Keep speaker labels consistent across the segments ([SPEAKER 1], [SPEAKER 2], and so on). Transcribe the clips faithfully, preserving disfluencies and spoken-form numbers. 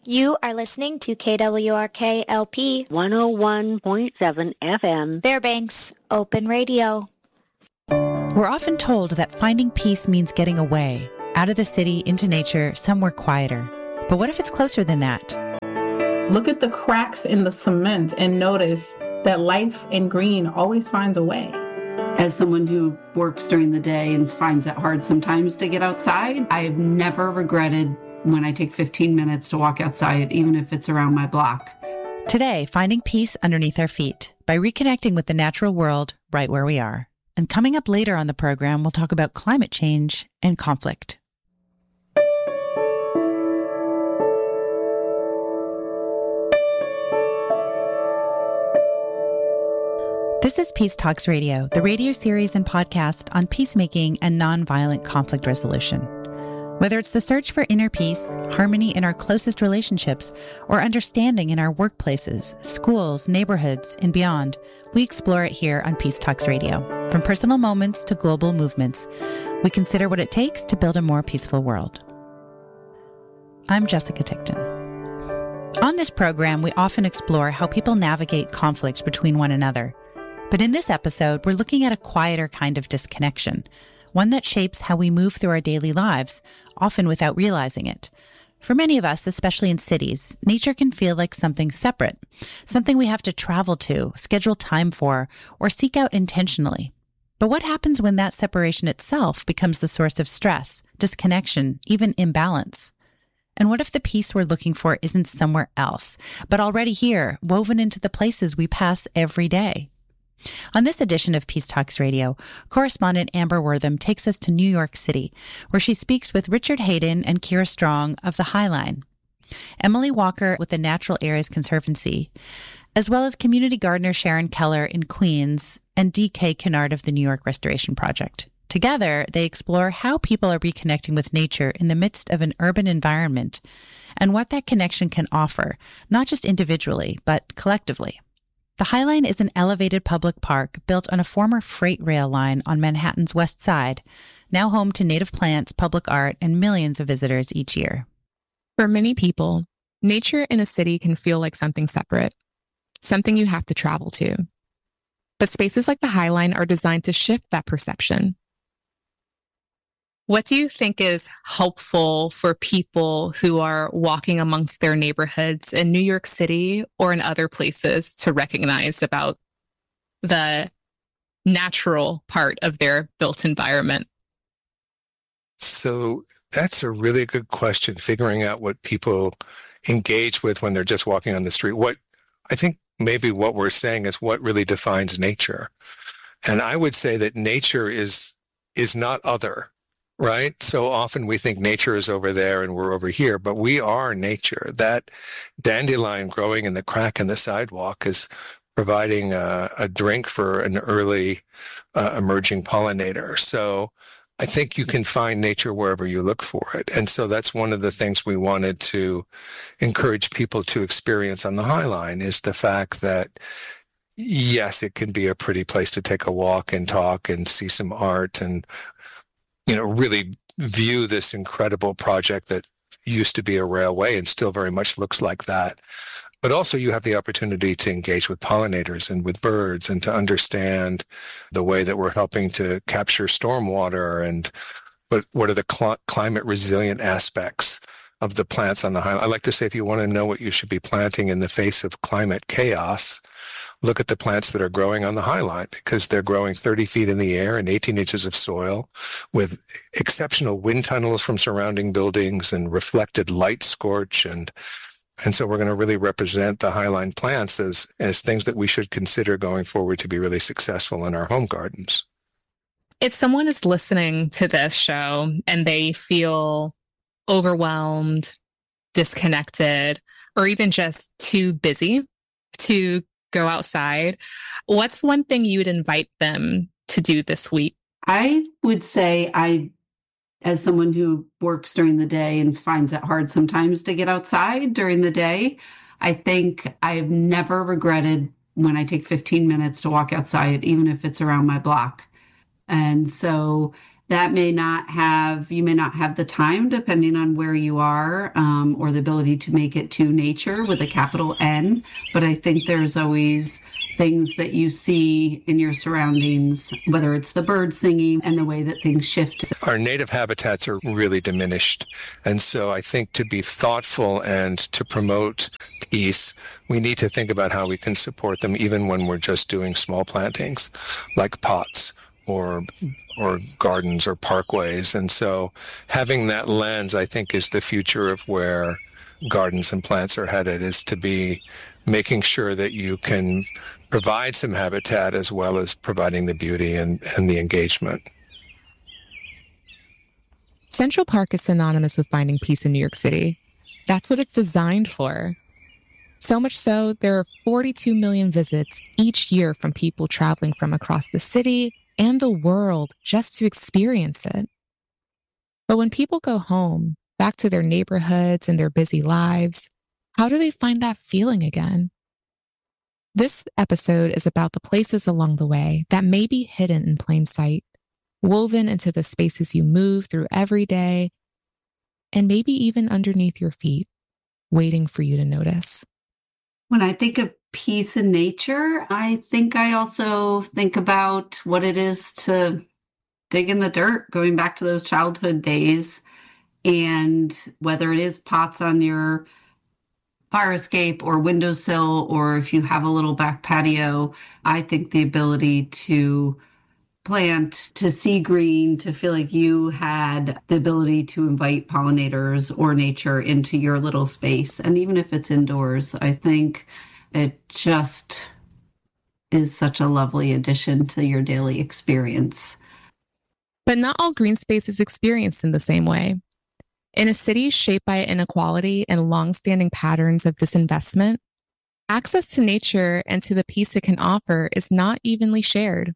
[SPEAKER 1] You are listening to K W R K L P
[SPEAKER 2] one oh one point seven F M,
[SPEAKER 1] Fairbanks Open Radio.
[SPEAKER 3] We're often told that finding peace means getting away, out of the city, into nature, somewhere quieter. But what if it's closer than that?
[SPEAKER 4] Look at the cracks in the cement and notice that life in green always finds a way.
[SPEAKER 5] As someone who works during the day and finds it hard sometimes to get outside, I've never regretted when I take fifteen minutes to walk outside, even if it's around my block.
[SPEAKER 3] Today, finding peace underneath our feet by reconnecting with the natural world right where we are. And coming up later on the program, we'll talk about climate change and conflict. This is Peace Talks Radio, the radio series and podcast on peacemaking and nonviolent conflict resolution. Whether it's the search for inner peace, harmony in our closest relationships, or understanding in our workplaces, schools, neighborhoods, and beyond, we explore it here on Peace Talks Radio. From personal moments to global movements, we consider what it takes to build a more peaceful world. I'm Jessica Tickton. On this program, we often explore how people navigate conflicts between one another. But in this episode, we're looking at a quieter kind of disconnection, one that shapes how we move through our daily lives, often without realizing it. For many of us, especially in cities, nature can feel like something separate, something we have to travel to, schedule time for, or seek out intentionally. But what happens when that separation itself becomes the source of stress, disconnection, even imbalance? And what if the peace we're looking for isn't somewhere else, but already here, woven into the places we pass every day? On this edition of Peace Talks Radio, correspondent Amber Wortham takes us to New York City, where she speaks with Richard Hayden and Kira Strong of the High Line, Emily Walker with the Natural Areas Conservancy, as well as community gardener Sharon Keller in Queens and D K Kennard of the New York Restoration Project. Together, they explore how people are reconnecting with nature in the midst of an urban environment and what that connection can offer, not just individually, but collectively. The High Line is an elevated public park built on a former freight rail line on Manhattan's West Side, now home to native plants, public art, and millions of visitors each year.
[SPEAKER 6] For many people, nature in a city can feel like something separate, something you have to travel to. But spaces like the High Line are designed to shift that perception. What do you think is helpful for people who are walking amongst their neighborhoods in New York City or in other places to recognize about the natural part of their built environment?
[SPEAKER 7] So that's a really good question, figuring out what people engage with when they're just walking on the street. What I think maybe what we're saying is what really defines nature. And I would say that nature is is not other. Right? So often we think nature is over there and we're over here, but we are nature. That dandelion growing in the crack in the sidewalk is providing a, a drink for an early uh, emerging pollinator. So I think you can find nature wherever you look for it. And so that's one of the things we wanted to encourage people to experience on the High Line is the fact that yes, it can be a pretty place to take a walk and talk and see some art and you know, really view this incredible project that used to be a railway and still very much looks like that. But also you have the opportunity to engage with pollinators and with birds and to understand the way that we're helping to capture stormwater and what, what are the cl- climate resilient aspects of the plants on the High Line. I like to say if you want to know what you should be planting in the face of climate chaos, look at the plants that are growing on the High Line because they're growing thirty feet in the air and eighteen inches of soil with exceptional wind tunnels from surrounding buildings and reflected light scorch. And and so we're going to really represent the High Line plants as, as things that we should consider going forward to be really successful in our home gardens.
[SPEAKER 6] If someone is listening to this show and they feel overwhelmed, disconnected, or even just too busy to go outside, what's one thing you would invite them to do this week?
[SPEAKER 5] I would say I, as someone who works during the day and finds it hard sometimes to get outside during the day, I think I've never regretted when I take fifteen minutes to walk outside, even if it's around my block. And so that may not have, you may not have the time depending on where you are, um, or the ability to make it to nature with a capital N. But I think there's always things that you see in your surroundings, whether it's the birds singing and the way that things shift.
[SPEAKER 7] Our native habitats are really diminished. And so I think to be thoughtful and to promote peace, we need to think about how we can support them even when we're just doing small plantings like pots or or gardens or parkways. And so having that lens, I think, is the future of where gardens and plants are headed, is to be making sure that you can provide some habitat as well as providing the beauty and, and the engagement.
[SPEAKER 6] Central Park is synonymous with finding peace in New York City. That's what it's designed for. So much so, there are forty-two million visits each year from people traveling from across the city and the world just to experience it. But when people go home, back to their neighborhoods and their busy lives, how do they find that feeling again? This episode is about the places along the way that may be hidden in plain sight, woven into the spaces you move through every day, and maybe even underneath your feet, waiting for you to notice.
[SPEAKER 5] When I think of peace in nature, I think I also think about what it is to dig in the dirt, going back to those childhood days, and whether it is pots on your fire escape or windowsill, or if you have a little back patio, I think the ability to plant, to see green, to feel like you had the ability to invite pollinators or nature into your little space. And even if it's indoors, I think it just is such a lovely addition to your daily experience.
[SPEAKER 6] But not all green space is experienced in the same way. In a city shaped by inequality and longstanding patterns of disinvestment, access to nature and to the peace it can offer is not evenly shared.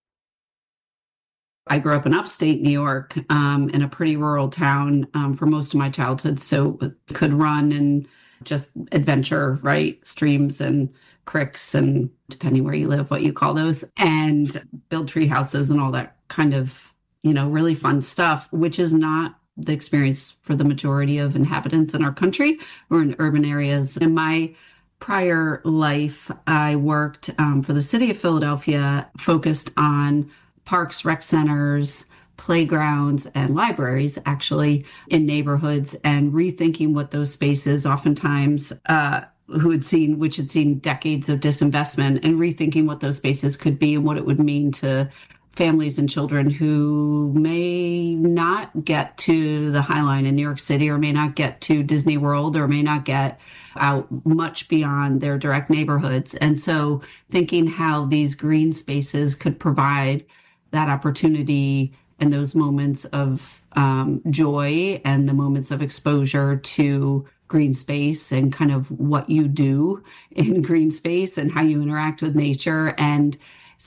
[SPEAKER 5] I grew up in upstate New York, um, in a pretty rural town um, for most of my childhood, so could run and just adventure, right? Streams and creeks, and depending where you live, what you call those, and build tree houses and all that kind of, you know, really fun stuff, which is not the experience for the majority of inhabitants in our country or in urban areas. In my prior life, I worked um, for the city of Philadelphia, focused on parks, rec centers, playgrounds, and libraries, actually, in neighborhoods, and rethinking what those spaces, oftentimes uh, who had seen, which had seen decades of disinvestment, and rethinking what those spaces could be and what it would mean to families and children who may not get to the High Line in New York City, or may not get to Disney World, or may not get out much beyond their direct neighborhoods. And so thinking how these green spaces could provide that opportunity and those moments of um, joy and the moments of exposure to green space, and kind of what you do in green space and how you interact with nature. And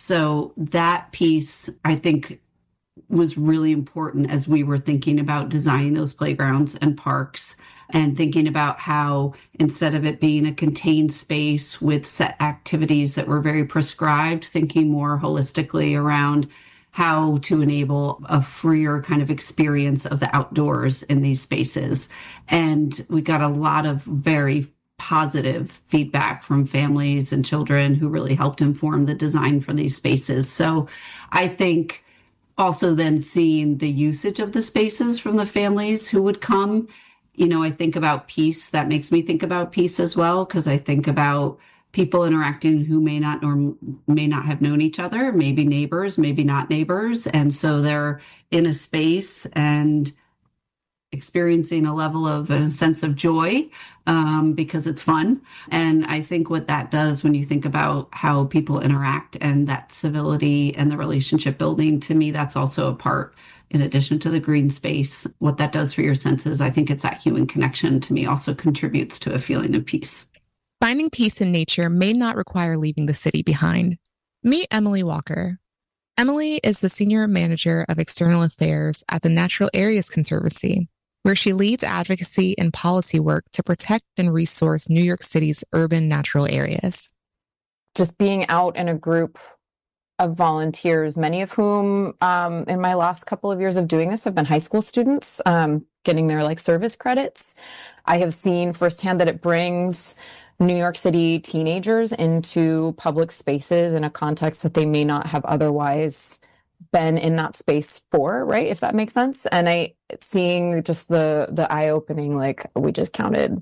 [SPEAKER 5] so that piece, I think, was really important as we were thinking about designing those playgrounds and parks, and thinking about how, instead of it being a contained space with set activities that were very prescribed, thinking more holistically around how to enable a freer kind of experience of the outdoors in these spaces. And we got a lot of very positive feedback from families and children who really helped inform the design for these spaces. So I think also then seeing the usage of the spaces from the families who would come, you know, I think about peace. That makes me think about peace as well, because I think about people interacting who may not or may not have known each other, maybe neighbors, maybe not neighbors. And so they're in a space and experiencing a level of a sense of joy um, because it's fun. And I think what that does when you think about how people interact and that civility and the relationship building, to me, that's also a part, in addition to the green space, what that does for your senses. I think it's that human connection, to me, also contributes to a feeling of peace.
[SPEAKER 6] Finding peace in nature may not require leaving the city behind. Meet Emily Walker. Emily is the Senior Manager of External Affairs at the Natural Areas Conservancy, where she leads advocacy and policy work to protect and resource New York City's urban natural areas.
[SPEAKER 8] Just being out in a group of volunteers, many of whom um, in my last couple of years of doing this have been high school students um, getting their like service credits. I have seen firsthand that it brings New York City teenagers into public spaces in a context that they may not have otherwise been in that space for, right? If that makes sense. And I seeing just the the eye-opening, like we just counted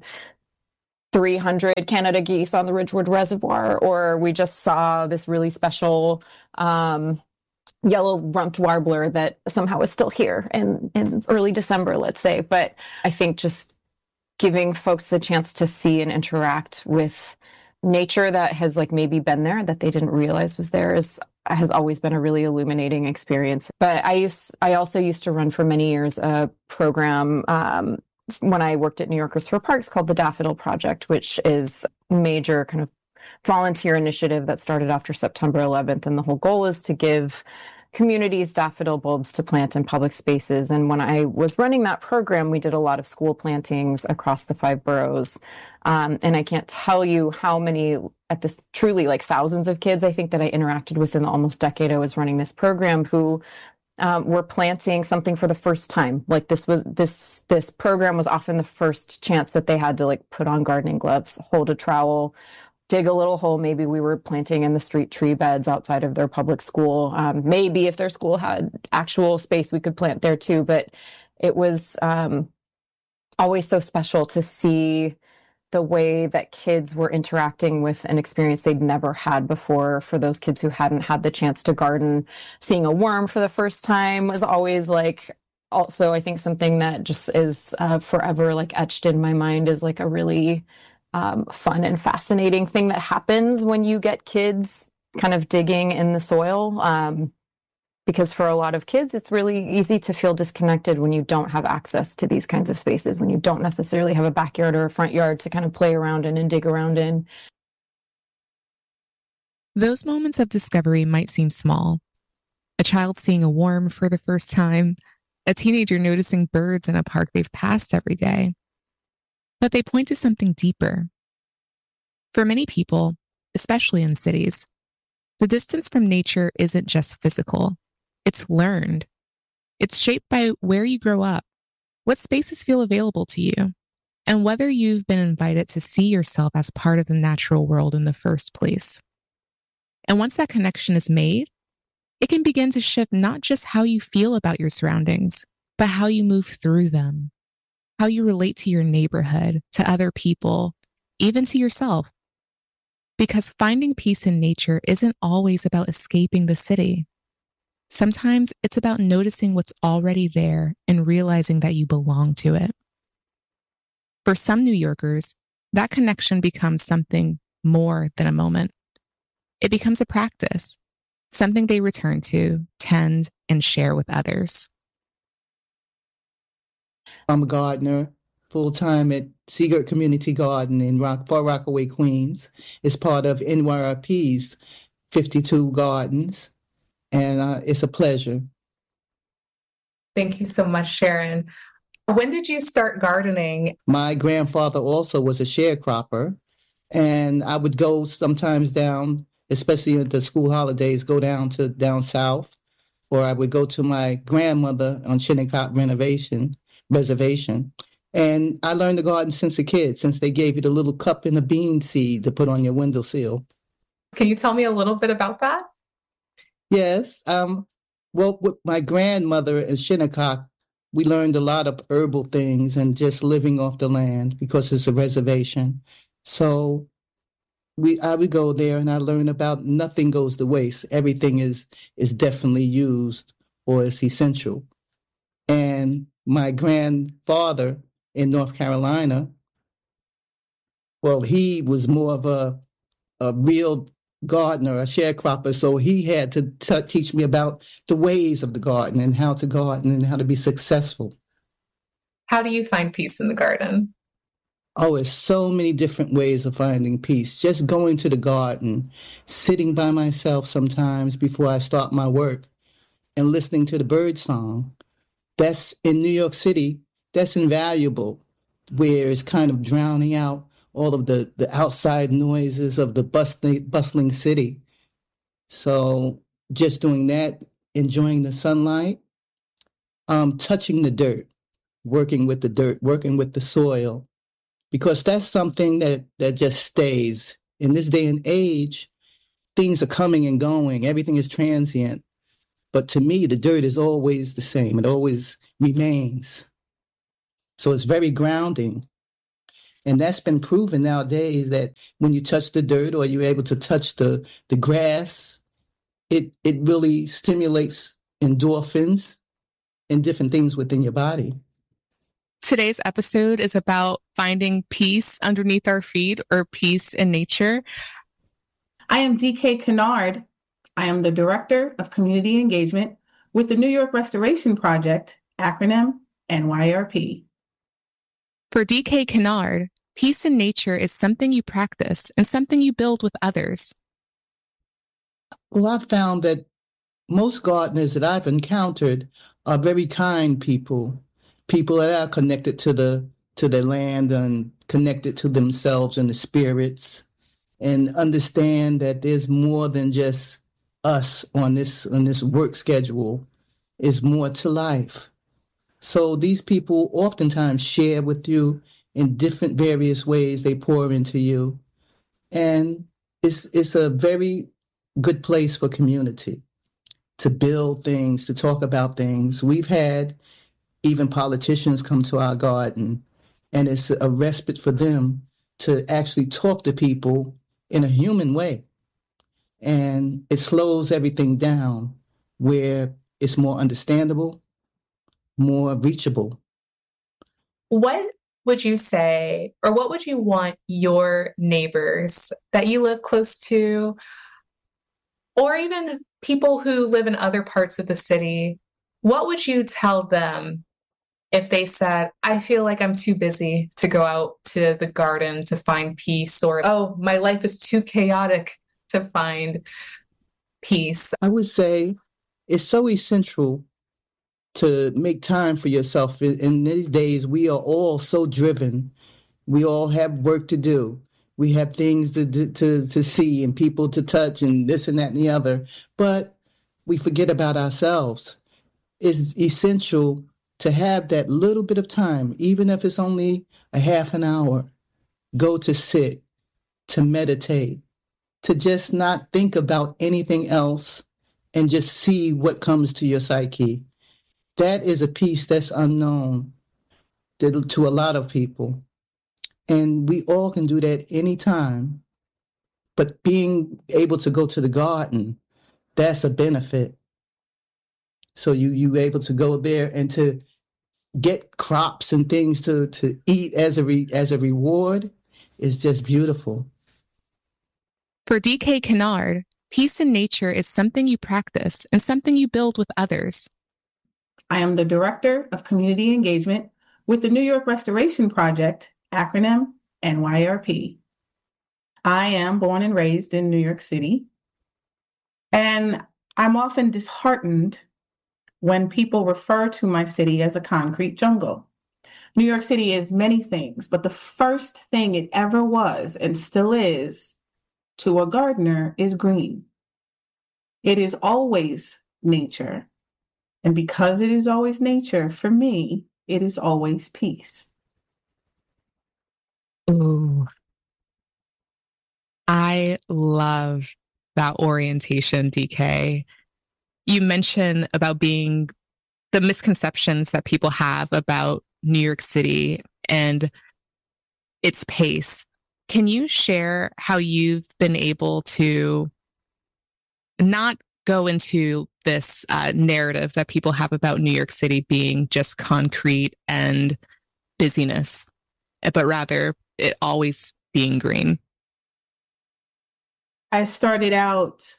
[SPEAKER 8] three hundred Canada geese on the Ridgewood Reservoir, or we just saw this really special um, yellow-rumped warbler that somehow is still here in, in early December, let's say. But I think just giving folks the chance to see and interact with nature that has like maybe been there that they didn't realize was there is has always been a really illuminating experience. But I used I also used to run for many years a program um, when I worked at New Yorkers for Parks called the Daffodil Project, which is a major kind of volunteer initiative that started after September eleventh. And the whole goal is to give communities daffodil bulbs to plant in public spaces. And when I was running that program, we did a lot of school plantings across the five boroughs. Um, and I can't tell you how many, at this truly like thousands of kids, I think that I interacted with in the almost decade I was running this program, who um, were planting something for the first time. Like this was, this, this program was often the first chance that they had to like put on gardening gloves, hold a trowel, dig a little hole. Maybe we were planting in the street tree beds outside of their public school. Um, maybe if their school had actual space, we could plant there too. But it was um, always so special to see the way that kids were interacting with an experience they'd never had before. For those kids who hadn't had the chance to garden, seeing a worm for the first time was always like, also, I think something that just is uh, forever like etched in my mind is like a really Um, fun and fascinating thing that happens when you get kids kind of digging in the soil. Um, because for a lot of kids, it's really easy to feel disconnected when you don't have access to these kinds of spaces, when you don't necessarily have a backyard or a front yard to kind of play around in and dig around in.
[SPEAKER 6] Those moments of discovery might seem small. A child seeing a worm for the first time, a teenager noticing birds in a park they've passed every day. But they point to something deeper. For many people, especially in cities, the distance from nature isn't just physical, it's learned. It's shaped by where you grow up, what spaces feel available to you, and whether you've been invited to see yourself as part of the natural world in the first place. And once that connection is made, it can begin to shift not just how you feel about your surroundings, but how you move through them. How you relate to your neighborhood, to other people, even to yourself. Because finding peace in nature isn't always about escaping the city. Sometimes it's about noticing what's already there and realizing that you belong to it. For some New Yorkers, that connection becomes something more than a moment. It becomes a practice, something they return to, tend, and share with others.
[SPEAKER 9] I'm a gardener, full-time at Seagirt Community Garden in Rock, Far Rockaway, Queens. It's part of N Y R P's fifty-two Gardens, and uh, it's a pleasure.
[SPEAKER 10] Thank you so much, Sharon. When did you start gardening?
[SPEAKER 9] My grandfather also was a sharecropper, and I would go sometimes down, especially at the school holidays, go down to down south, or I would go to my grandmother on Shinnecock Renovation. Reservation. And I learned to garden since a kid, since they gave you the little cup and a bean seed to put on your windowsill.
[SPEAKER 10] Can you tell me a little bit about that?
[SPEAKER 9] Yes. Um, well, with my grandmother in Shinnecock, we learned a lot of herbal things and just living off the land because it's a reservation. So we I would go there and I learned about nothing goes to waste. Everything is is definitely used or is essential. And my grandfather in North Carolina, well, he was more of a a real gardener, a sharecropper, so he had to t- teach me about the ways of the garden and how to garden and how to be successful.
[SPEAKER 10] How do you find peace in the garden?
[SPEAKER 9] Oh, it's so many different ways of finding peace. Just going to the garden, sitting by myself sometimes before I start my work and listening to the bird song. That's in New York City, that's invaluable, where it's kind of drowning out all of the, the outside noises of the bustling, bustling city. So just doing that, enjoying the sunlight, um, touching the dirt, working with the dirt, working with the soil, because that's something that, that just stays. In this day and age, things are coming and going. Everything is transient. But to me, the dirt is always the same. It always remains. So it's very grounding. And that's been proven nowadays that when you touch the dirt or you're able to touch the, the grass, it, it really stimulates endorphins and different things within your body.
[SPEAKER 6] Today's episode is about finding peace underneath our feet, or peace in nature.
[SPEAKER 4] I am D K Kennard. I am the Director of Community Engagement with the New York Restoration Project, acronym N Y R P.
[SPEAKER 6] For D K Kennard, peace in nature is something you practice and something you build with others.
[SPEAKER 9] Well, I've found that most gardeners that I've encountered are very kind people, people that are connected to the to their land and connected to themselves and the spirits, and understand that there's more than just us on this on this work schedule. Is more to life. So these people oftentimes share with you in different various ways. They pour into you, and it's it's a very good place for community to build things, to talk about things. We've had even politicians come to our garden, and it's a respite for them to actually talk to people in a human way. And it slows everything down where it's more understandable, more reachable.
[SPEAKER 10] What would you say, or what would you want your neighbors that you live close to, or even people who live in other parts of the city, what would you tell them if they said, I feel like I'm too busy to go out to the garden to find peace, or, oh, my life is too chaotic to find peace?
[SPEAKER 9] I would say it's so essential to make time for yourself. In these days, we are all so driven. We all have work to do. We have things to, to, to see and people to touch and this and that and the other. But we forget about ourselves. It's essential to have that little bit of time, even if it's only a half an hour, go to sit, to meditate, to just not think about anything else and just see what comes to your psyche. That is a piece that's unknown to, to a lot of people. And we all can do that anytime. But being able to go to the garden, that's a benefit. So you you able to go there and to get crops and things to, to eat as a re, as a reward is just beautiful.
[SPEAKER 6] For D K Kennard, peace in nature is something you practice and something you build with others.
[SPEAKER 4] I am the Director of Community Engagement with the New York Restoration Project, acronym N Y R P. I am born and raised in New York City, and I'm often disheartened when people refer to my city as a concrete jungle. New York City is many things, but the first thing it ever was and still is to a gardener is green. It is always nature. And because it is always nature, for me, it is always peace.
[SPEAKER 6] Ooh. I love that orientation, D K. You mentioned about being the misconceptions that people have about New York City and its pace. Can you share how you've been able to not go into this uh, narrative that people have about New York City being just concrete and busyness, but rather it always being green?
[SPEAKER 4] I started out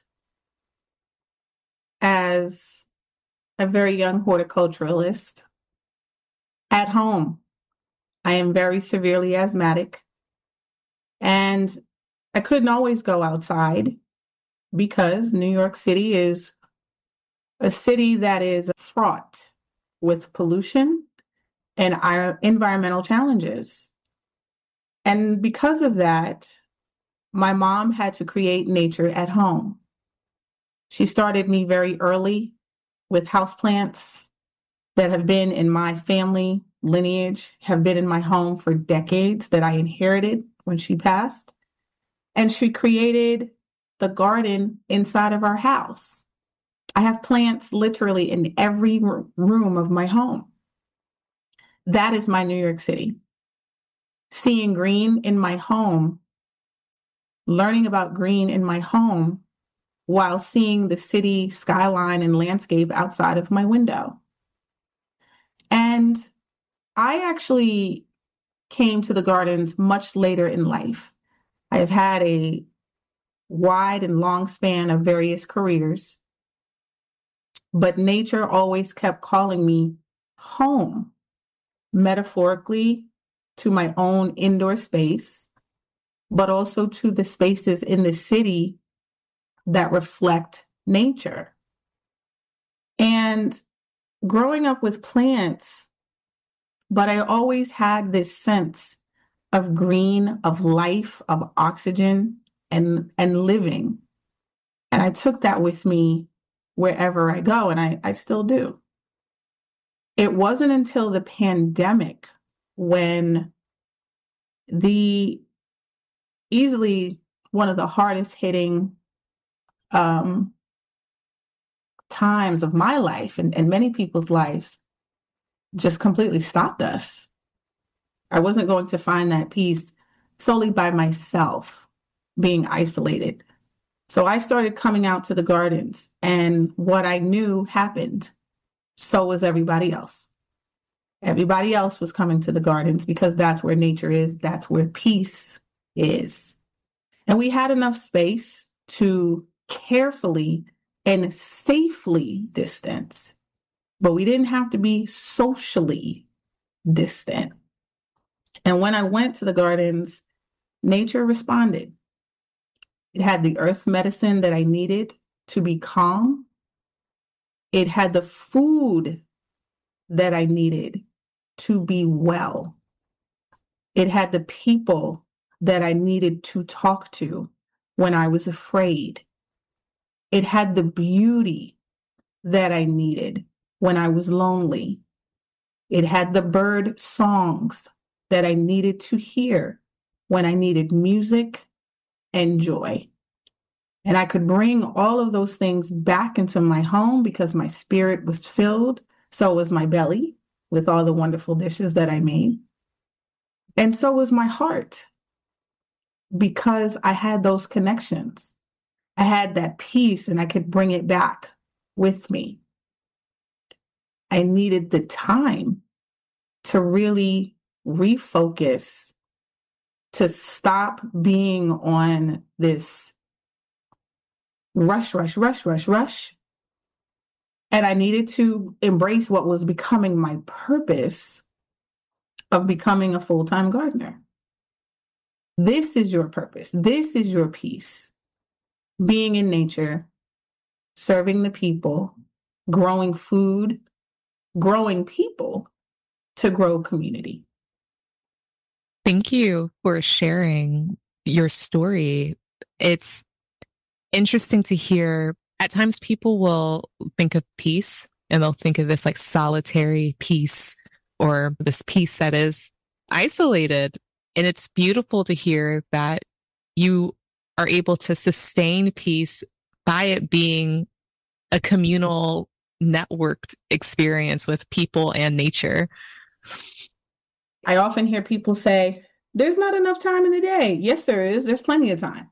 [SPEAKER 4] as a very young horticulturalist at home. I am very severely asthmatic, and I couldn't always go outside because New York City is a city that is fraught with pollution and our environmental challenges. And because of that, my mom had to create nature at home. She started me very early with houseplants that have been in my family lineage, have been in my home for decades, that I inherited when she passed. And she created the garden inside of our house. I have plants literally in every room of my home. That is my New York City. Seeing green in my home, learning about green in my home while seeing the city skyline and landscape outside of my window. And I actually came to the gardens much later in life. I have had a wide and long span of various careers, but nature always kept calling me home, metaphorically to my own indoor space, but also to the spaces in the city that reflect nature. And growing up with plants, but I always had this sense of green, of life, of oxygen, and, and living. And I took that with me wherever I go, and I, I still do. It wasn't until the pandemic when the easily one of the hardest hitting um, times of my life and, and many people's lives just completely stopped us. I wasn't going to find that peace solely by myself, being isolated. So I started coming out to the gardens, and what I knew happened. So was everybody else. Everybody else was coming to the gardens because that's where nature is. That's where peace is. And we had enough space to carefully and safely distance, but we didn't have to be socially distant. And when I went to the gardens, nature responded. It had the earth medicine that I needed to be calm. It had the food that I needed to be well. It had the people that I needed to talk to when I was afraid. It had the beauty that I needed when I was lonely. It had the bird songs that I needed to hear when I needed music and joy. And I could bring all of those things back into my home because my spirit was filled. So was my belly with all the wonderful dishes that I made. And so was my heart because I had those connections. I had that peace and I could bring it back with me. I needed the time to really refocus, to stop being on this rush, rush, rush, rush, rush. And I needed to embrace what was becoming my purpose of becoming a full-time gardener. This is your purpose. This is your peace. Being in nature, serving the people, growing food, growing people to grow community.
[SPEAKER 6] Thank you for sharing your story. It's interesting to hear. At times people will think of peace and they'll think of this like solitary peace or this peace that is isolated. And it's beautiful to hear that you are able to sustain peace by it being a communal, networked experience with people and nature.
[SPEAKER 4] I often hear people say, there's not enough time in the day. Yes, there is. There's plenty of time.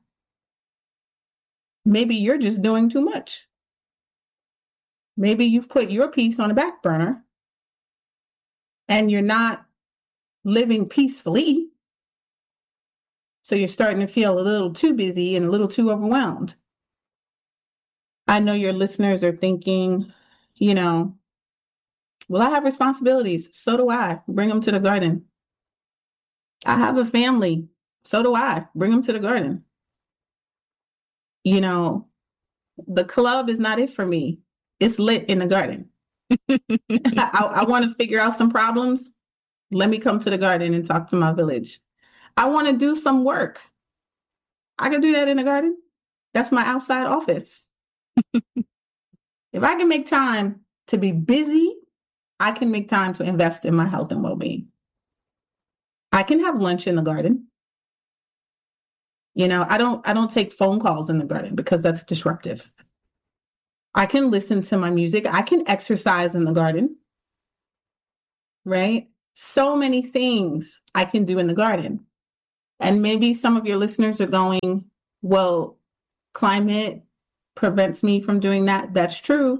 [SPEAKER 4] Maybe you're just doing too much. Maybe you've put your peace on a back burner and you're not living peacefully. So you're starting to feel a little too busy and a little too overwhelmed. I know your listeners are thinking, you know, well, I have responsibilities. So do I. Bring them to the garden. I have a family. So do I. Bring them to the garden. You know, the club is not it for me. It's lit in the garden. I, I want to figure out some problems. Let me come to the garden and talk to my village. I want to do some work. I can do that in the garden. That's my outside office. If I can make time to be busy, I can make time to invest in my health and well-being. I can have lunch in the garden. You know, I don't I don't take phone calls in the garden because that's disruptive. I can listen to my music. I can exercise in the garden. Right? So many things I can do in the garden. And maybe some of your listeners are going, well, climate prevents me from doing that. That's true.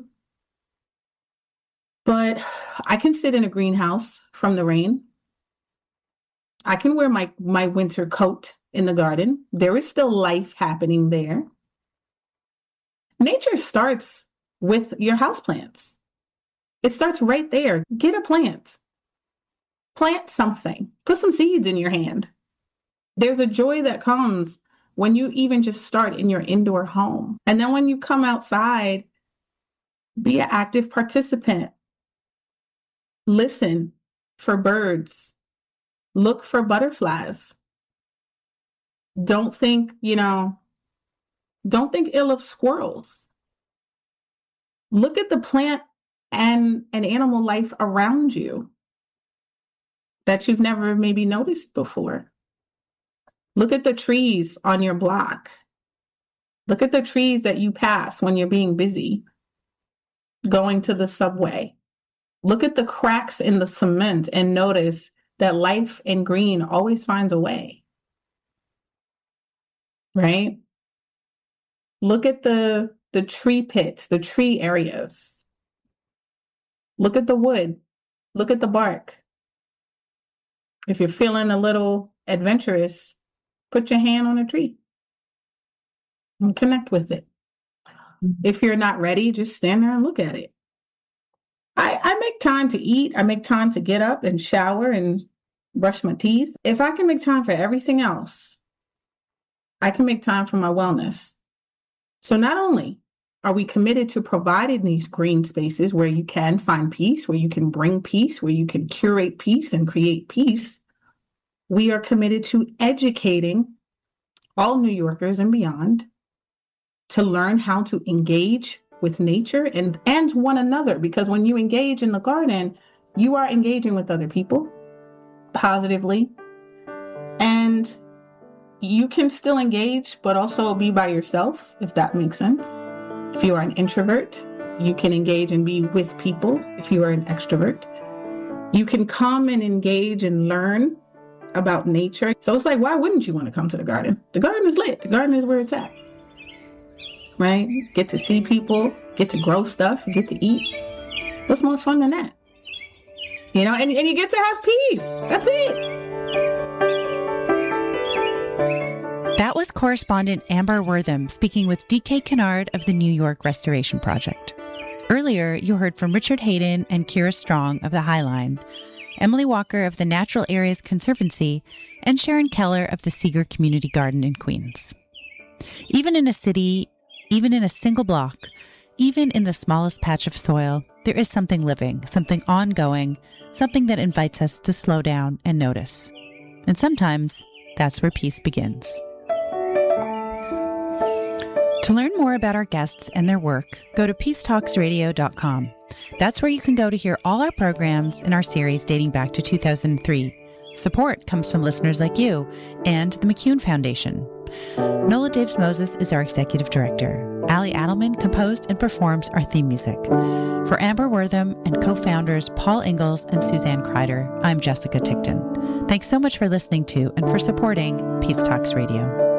[SPEAKER 4] But I can sit in a greenhouse from the rain. I can wear my, my winter coat in the garden. There is still life happening there. Nature starts with your houseplants. It starts right there. Get a plant. Plant something. Put some seeds in your hand. There's a joy that comes when you even just start in your indoor home. And then when you come outside, be an active participant. Listen for birds. Look for butterflies. Don't think, you know, don't think ill of squirrels. Look at the plant and, and animal life around you that you've never maybe noticed before. Look at the trees on your block. Look at the trees that you pass when you're being busy, going to the subway. Look at the cracks in the cement and notice that life in green always finds a way. Right? Look at the, the tree pits, the tree areas. Look at the wood. Look at the bark. If you're feeling a little adventurous, put your hand on a tree and connect with it. If you're not ready, just stand there and look at it. I, I make time to eat. I make time to get up and shower and brush my teeth. If I can make time for everything else, I can make time for my wellness. So not only are we committed to providing these green spaces where you can find peace, where you can bring peace, where you can curate peace and create peace, we are committed to educating all New Yorkers and beyond to learn how to engage with nature and, and one another. Because when you engage in the garden, you are engaging with other people positively. And you can still engage, but also be by yourself, if that makes sense. If you are an introvert, you can engage and be with people. If you are an extrovert, you can come and engage and learn about nature. So it's like, why wouldn't you want to come to the garden? The garden is lit. The garden is where it's at. Right? Get to see people, get to grow stuff, get to eat. What's more fun than that? You know, and, and you get to have peace. That's it.
[SPEAKER 3] That was correspondent Amber Wortham speaking with D K Kennard of the New York Restoration Project. Earlier, you heard from Richard Hayden and Kira Strong of the Highline, Emily Walker of the Natural Areas Conservancy, and Sharon Keller of the Seeger Community Garden in Queens. Even in a city, even in a single block, even in the smallest patch of soil, there is something living, something ongoing, something that invites us to slow down and notice. And sometimes that's where peace begins. To learn more about our guests and their work, go to peace talks radio dot com. That's where you can go to hear all our programs in our series dating back to two thousand three. Support comes from listeners like you and the McCune Foundation. Nola Daves Moses is our executive director. Ali Adelman composed and performs our theme music. For Amber Wortham and co-founders Paul Ingalls and Suzanne Kreider, I'm Jessica Tickton. Thanks so much for listening to and for supporting Peace Talks Radio.